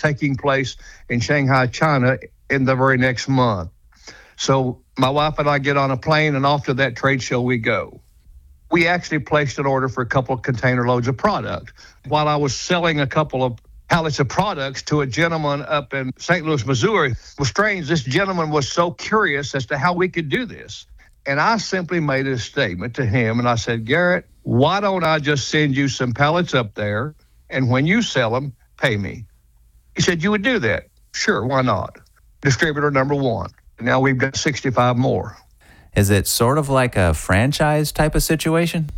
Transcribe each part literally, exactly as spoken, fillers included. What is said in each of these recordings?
taking place in Shanghai, China in the very next month. So my wife and I get on a plane, and off to that trade show we go. We actually placed an order for a couple of container loads of product. While I was selling a couple of pallets of products to a gentleman up in Saint Louis, Missouri, it was strange. This gentleman was so curious as to how we could do this. And I simply made a statement to him, and I said, Garrett, why don't I just send you some pallets up there, and when you sell them, pay me? He said, you would do that? Sure, why not? Distributor number one. Now we've got sixty-five more. Is it sort of like a franchise type of situation?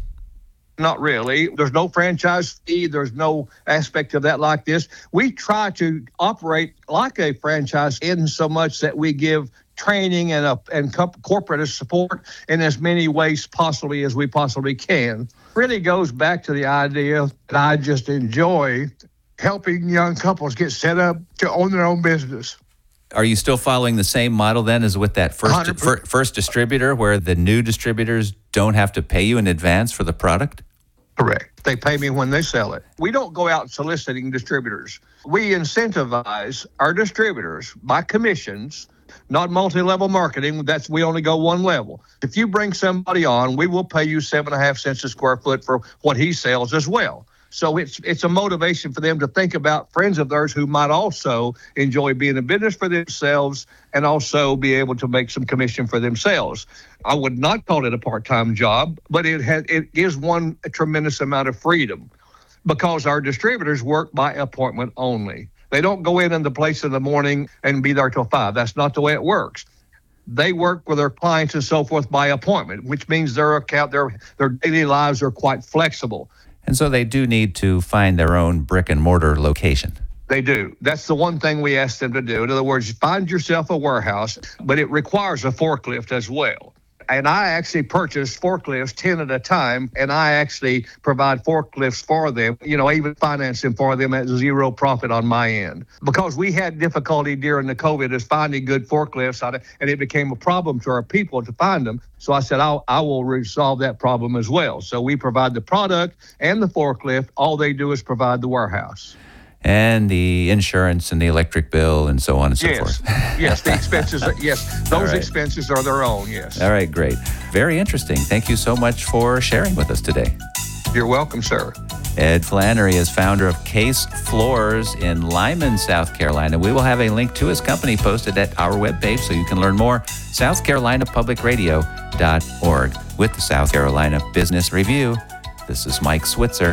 Not really. There's no franchise fee. There's no aspect of that like this. We try to operate like a franchise in so much that we give training and a, and co- corporate support in as many ways possibly as we possibly can. Really goes back to the idea that I just enjoy helping young couples get set up to own their own business. Are you still following the same model then as with that first fir- first distributor, where the new distributors don't have to pay you in advance for the product? Correct. They pay me when they sell it. We don't go out soliciting distributors. We incentivize our distributors by commissions, not multi-level marketing. That's we only go one level. If you bring somebody on, we will pay you seven and a half cents a square foot for what he sells as well. So it's it's a motivation for them to think about friends of theirs who might also enjoy being in business for themselves and also be able to make some commission for themselves. I would not call it a part-time job, but it has, it gives one a tremendous amount of freedom because our distributors work by appointment only. They don't go in in the place in the morning and be there till five. That's not the way it works. They work with their clients and so forth by appointment, which means their account, their their daily lives are quite flexible. And so they do need to find their own brick and mortar location. They do. That's the one thing we ask them to do. In other words, find yourself a warehouse, but it requires a forklift as well. And I actually purchase forklifts ten at a time, and I actually provide forklifts for them, you know, even finance them for them at zero profit on my end. Because we had difficulty during the COVID is finding good forklifts, and it became a problem to our people to find them. So I said, I'll, I will resolve that problem as well. So we provide the product and the forklift. All they do is provide the warehouse. And the insurance and the electric bill and so on and so yes. forth. Yes, the expenses, are, yes, those right. expenses are their own, yes. All right, great. Very interesting. Thank you so much for sharing with us today. You're welcome, sir. Ed Flannery is founder of Case Floors in Lyman, South Carolina. We will have a link to his company posted at our webpage so you can learn more, south carolina public radio dot org. With the South Carolina Business Review, this is Mike Switzer.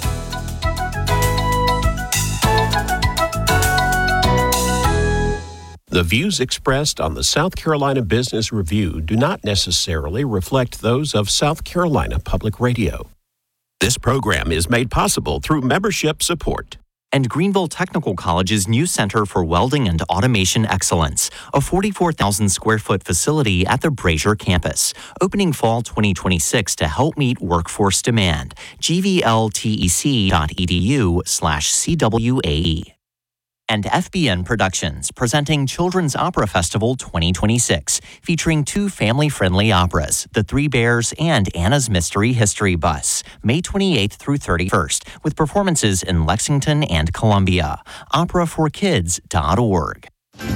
The views expressed on the South Carolina Business Review do not necessarily reflect those of South Carolina Public Radio. This program is made possible through membership support. And Greenville Technical College's new Center for Welding and Automation Excellence, a forty-four thousand square foot facility at the Brazier campus, opening fall twenty twenty-six to help meet workforce demand. G V L T E C dot E D U slash C W A E. And F B N Productions, presenting Children's Opera Festival twenty twenty-six, featuring two family-friendly operas, The Three Bears and Anna's Mystery History Bus, May twenty-eighth through thirty-first, with performances in Lexington and Columbia. opera for kids dot org.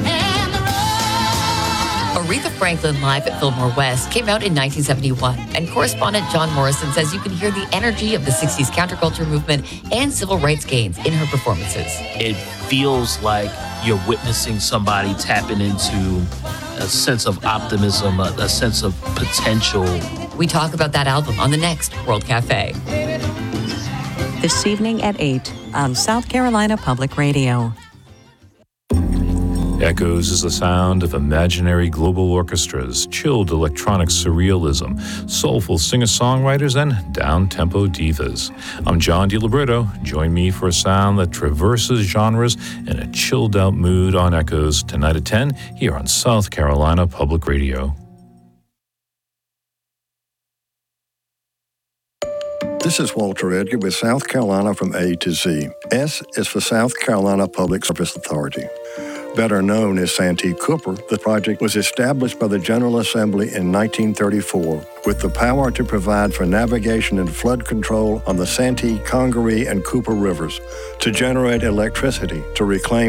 Aretha Franklin Live at Fillmore West came out in nineteen seventy-one, and correspondent John Morrison says you can hear the energy of the sixties counterculture movement and civil rights gains in her performances. It feels like you're witnessing somebody tapping into a sense of optimism, a, a sense of potential. We talk about that album on the next World Cafe. This evening at eight on South Carolina Public Radio. Echoes is the sound of imaginary global orchestras, chilled electronic surrealism, soulful singer-songwriters, and down-tempo divas. I'm John DiLiberto. Join me for a sound that traverses genres in a chilled-out mood on Echoes tonight at ten here on South Carolina Public Radio. This is Walter Edgar with South Carolina from A to Z. S is for South Carolina Public Service Authority. Better known as Santee Cooper, the project was established by the General Assembly in nineteen thirty-four with the power to provide for navigation and flood control on the Santee, Congaree, and Cooper rivers, to generate electricity, to reclaim